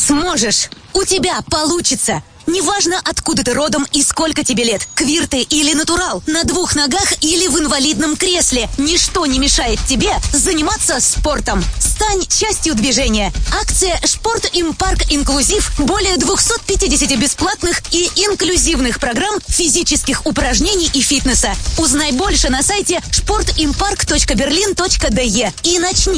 сможешь. У тебя получится. Неважно, откуда ты родом и сколько тебе лет. Квир ты или натурал, на 2 ногах или в инвалидном кресле. Ничто не мешает тебе заниматься спортом. Стань частью движения. Акция «Спорт им парк инклюзив». Более 250 бесплатных и инклюзивных программ физических упражнений и фитнеса. Узнай больше на сайте sportimpark.berlin.de и начни